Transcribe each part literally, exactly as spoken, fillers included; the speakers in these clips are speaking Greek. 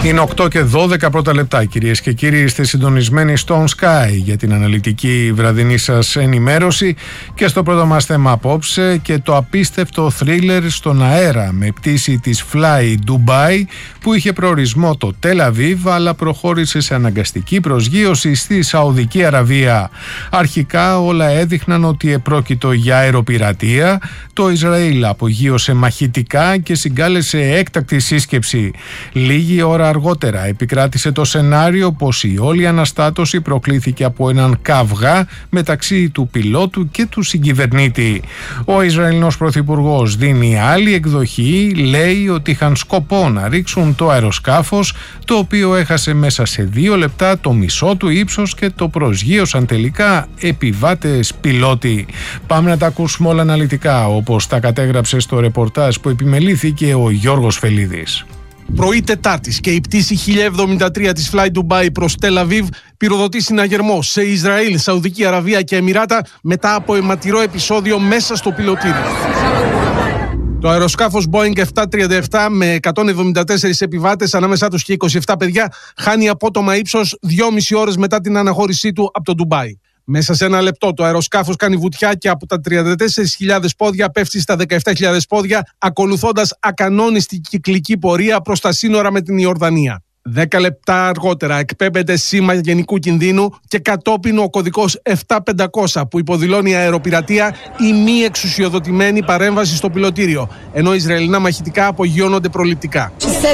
Είναι οκτώ και δώδεκα πρώτα λεπτά, κυρίες και κύριοι. Είστε συντονισμένοι στο Sky για την αναλυτική βραδινή σας ενημέρωση και στο πρώτο μας θέμα απόψε και το απίστευτο θρίλερ στον αέρα με πτήση της Fly Dubai που είχε προορισμό το Τελ Αβίβ αλλά προχώρησε σε αναγκαστική προσγείωση στη Σαουδική Αραβία. Αρχικά όλα έδειχναν ότι επρόκειτο για αεροπειρατεία. Το Ισραήλ απογείωσε μαχητικά και συγκάλεσε έκτακτη σύσκεψη. Λίγη ώρα αργότερα επικράτησε το σενάριο πως η όλη αναστάτωση προκλήθηκε από έναν καυγά μεταξύ του πιλότου και του συγκυβερνήτη. Ο Ισραηλινός πρωθυπουργός δίνει άλλη εκδοχή, λέει ότι είχαν σκοπό να ρίξουν το αεροσκάφος, το οποίο έχασε μέσα σε δύο λεπτά το μισό του ύψος και το προσγείωσαν τελικά επιβάτες πιλότοι. Πάμε να τα ακούσουμε όλα αναλυτικά, όπως τα κατέγραψε στο ρεπορτάζ που επιμελήθηκε ο Γιώργος Φελίδης. Πρωί Τετάρτης και η πτήση χίλια εβδομήντα τρία της Fly Dubai προς Τελ Αβίβ πυροδοτεί συναγερμό σε Ισραήλ, Σαουδική Αραβία και Εμιράτα μετά από αιματηρό επεισόδιο μέσα στο πιλωτήριο. Το αεροσκάφος Boeing επτακόσια τριάντα επτά με εκατόν εβδομήντα τέσσερις επιβάτες, ανάμεσά τους και είκοσι επτά παιδιά, χάνει απότομα ύψος δυόμιση ώρες μετά την αναχώρησή του από το Ντουμπάι. Μέσα σε ένα λεπτό το αεροσκάφος κάνει βουτιά και από τα τριάντα τέσσερις χιλιάδες πόδια πέφτει στα δεκαεπτά χιλιάδες πόδια, ακολουθώντας ακανόνιστη κυκλική πορεία προς τα σύνορα με την Ιορδανία. Δέκα λεπτά αργότερα εκπέμπεται σήμα γενικού κινδύνου και κατόπιν ο κωδικός επτά χιλιάδες πεντακόσια που υποδηλώνει αεροπειρατεία ή μη εξουσιοδοτημένη παρέμβαση στο πιλωτήριο, ενώ Ισραηλινά μαχητικά απογειώνονται προληπτικά.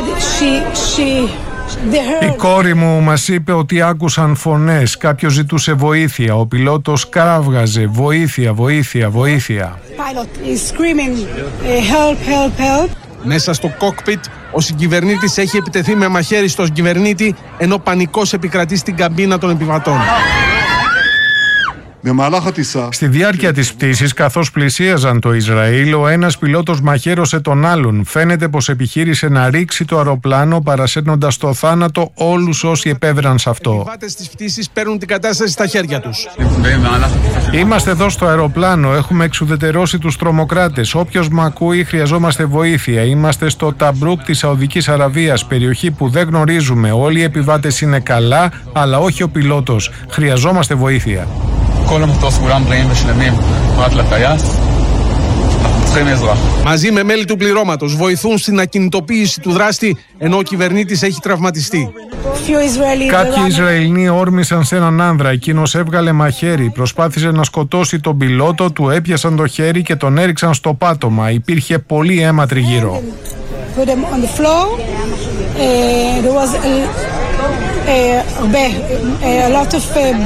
Η κόρη μου μας είπε ότι άκουσαν φωνές, κάποιος ζητούσε βοήθεια, ο πιλότος κραύγαζε βοήθεια, βοήθεια, βοήθεια. Μέσα στο κόκπιτ ο συγκυβερνήτης έχει επιτεθεί με μαχαίρι στον συγκυβερνήτη, ενώ πανικός επικρατεί στην καμπίνα των επιβατών. Στη διάρκεια της πτήσης, καθώς πλησίαζαν το Ισραήλ, ο ένας πιλότος μαχαίρωσε τον άλλον. Φαίνεται πως επιχείρησε να ρίξει το αεροπλάνο, παρασέρνοντας στο θάνατο όλους όσοι επέβαιναν σε αυτό. Οι επιβάτες της πτήσης παίρνουν την κατάσταση στα χέρια τους. Είμαστε εδώ στο αεροπλάνο, έχουμε εξουδετερώσει τους τρομοκράτες. Όποιος μ' ακούει, χρειαζόμαστε βοήθεια. Είμαστε στο Ταμπρούκ της Σαουδικής Αραβίας, περιοχή που δεν γνωρίζουμε. Όλοι οι επιβάτες είναι καλά, αλλά όχι ο πιλότος. Χρειαζόμαστε βοήθεια. Μαζί με μέλη του πληρώματος βοηθούν στην ακινητοποίηση του δράστη, ενώ ο κυβερνήτης έχει τραυματιστεί. Κάποιοι Ισραηλοί όρμησαν σε έναν άνδρα. Εκείνος έβγαλε μαχαίρι, προσπάθησε να σκοτώσει τον πιλότο, του έπιασαν το χέρι και τον έριξαν στο πάτωμα. Υπήρχε πολύ αίμα τριγύρω.